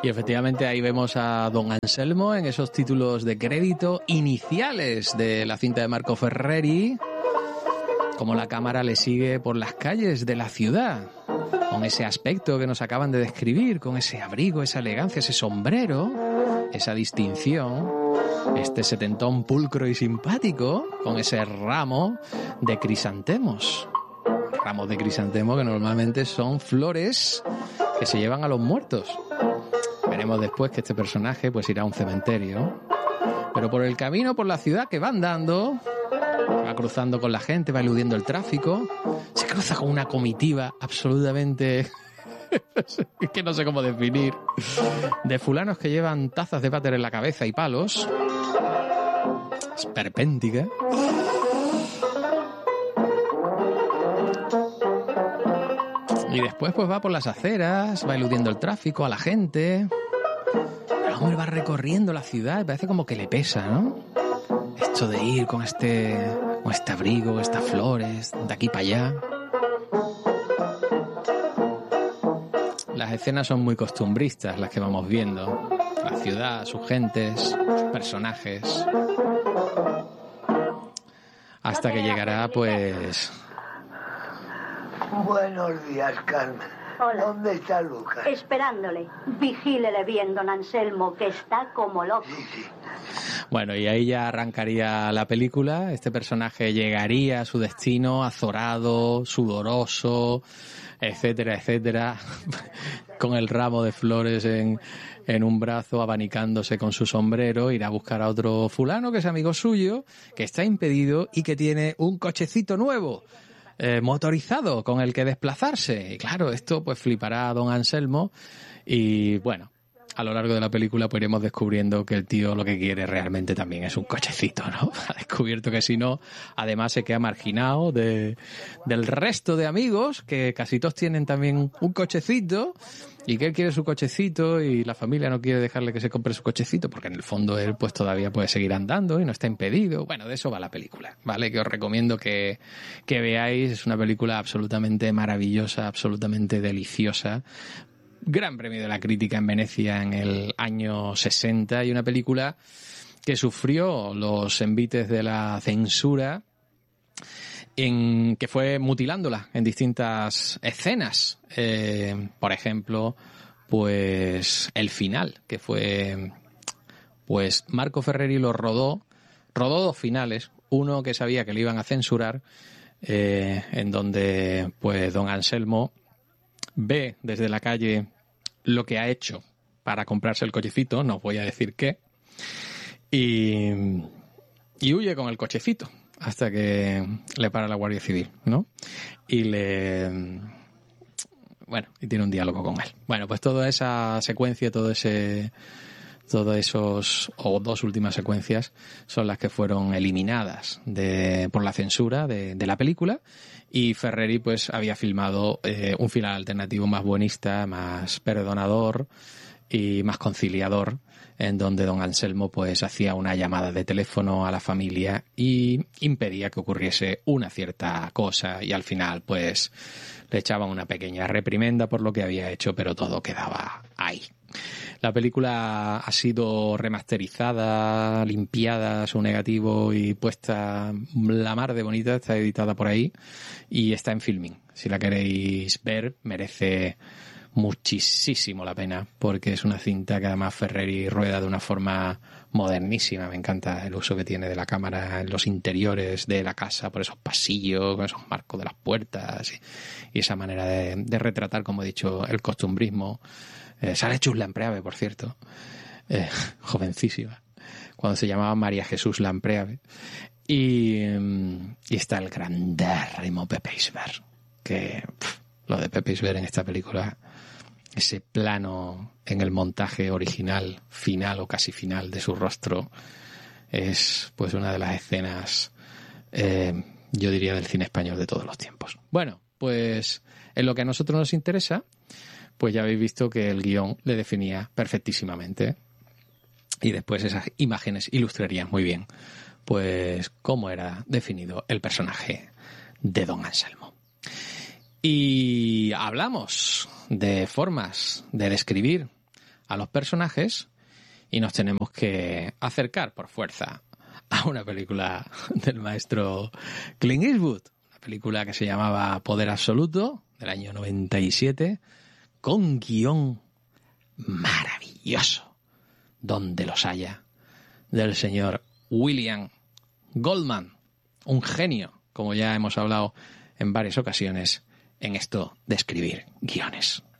Y efectivamente ahí vemos a don Anselmo en esos títulos de crédito iniciales de la cinta de Marco Ferreri, como la cámara le sigue por las calles de la ciudad, con ese aspecto que nos acaban de describir, con ese abrigo, esa elegancia, ese sombrero, esa distinción, este setentón pulcro y simpático, con ese ramo de crisantemos. Ramos de crisantemo que normalmente son flores que se llevan a los muertos. Veremos después que este personaje pues irá a un cementerio, pero por el camino, por la ciudad que va andando, va cruzando con la gente, va eludiendo el tráfico, se cruza con una comitiva absolutamente que no sé cómo definir, de fulanos que llevan tazas de váter en la cabeza y palos, esperpéntica. Y después pues va por las aceras, va eludiendo el tráfico, a la gente. El hombre va recorriendo la ciudad y parece como que le pesa, ¿no? Esto de ir con este abrigo, estas flores, de aquí para allá. Las escenas son muy costumbristas, las que vamos viendo. La ciudad, sus gentes, sus personajes. Hasta que llegará, pues... Buenos días, Carmen. Hola. ¿Dónde está Lucas? Esperándole. Vigílele bien, don Anselmo, que está como loco. Sí. Bueno, y ahí ya arrancaría la película. Este personaje llegaría a su destino azorado, sudoroso, etcétera, etcétera, con el ramo de flores en un brazo, abanicándose con su sombrero, irá a buscar a otro fulano que es amigo suyo, que está impedido y que tiene un cochecito nuevo, motorizado, con el que desplazarse. Y claro, esto pues flipará a don Anselmo y bueno, a lo largo de la película pues iremos descubriendo que el tío lo que quiere realmente también es un cochecito, ¿no? Ha descubierto que si no, además se queda marginado del resto de amigos, que casi todos tienen también un cochecito, y que él quiere su cochecito y la familia no quiere dejarle que se compre su cochecito, porque en el fondo él pues todavía puede seguir andando y no está impedido. Bueno, de eso va la película, ¿vale? Que os recomiendo que veáis. Es una película absolutamente maravillosa, absolutamente deliciosa. Gran premio de la crítica en Venecia en el año 60 y una película que sufrió los envites de la censura, que fue mutilándola en distintas escenas. Por ejemplo, pues el final, que fue, pues Marco Ferreri lo rodó dos finales, uno que sabía que le iban a censurar, en donde pues don Anselmo ve desde la calle lo que ha hecho para comprarse el cochecito, no os voy a decir qué, y huye con el cochecito hasta que le para la Guardia Civil, ¿no? Y y tiene un diálogo con él. Bueno, pues toda esa secuencia, todos esos, o dos últimas secuencias, son las que fueron eliminadas por la censura de la película, y Ferreri pues había filmado un final alternativo más buenista, más perdonador y más conciliador, en donde don Anselmo pues hacía una llamada de teléfono a la familia y impedía que ocurriese una cierta cosa, y al final pues le echaban una pequeña reprimenda por lo que había hecho, pero todo quedaba ahí. La película ha sido remasterizada, limpiada su negativo y puesta la mar de bonita, está editada por ahí y está en Filmin. Si la queréis ver, merece muchísimo la pena, porque es una cinta que además Ferreri rueda de una forma modernísima. Me encanta el uso que tiene de la cámara en los interiores de la casa, por esos pasillos, con esos marcos de las puertas y esa manera de retratar, como he dicho, el costumbrismo. Sale Chus Lampreave, por cierto, jovencísima, cuando se llamaba María Jesús Lampreave, y está el grandérrimo Pepe Isbert, que lo de Pepe Isbert en esta película, ese plano en el montaje original, final o casi final de su rostro, es pues una de las escenas, yo diría, del cine español de todos los tiempos. Bueno, pues en lo que a nosotros nos interesa, pues ya habéis visto que el guión le definía perfectísimamente, y después esas imágenes ilustrarían muy bien pues cómo era definido el personaje de don Anselmo. Y hablamos de formas de describir a los personajes y nos tenemos que acercar por fuerza a una película del maestro Clint Eastwood, una película que se llamaba Poder Absoluto, del año 97, con guión maravilloso, donde los haya, del señor William Goldman, un genio, como ya hemos hablado en varias ocasiones, en esto de escribir guiones.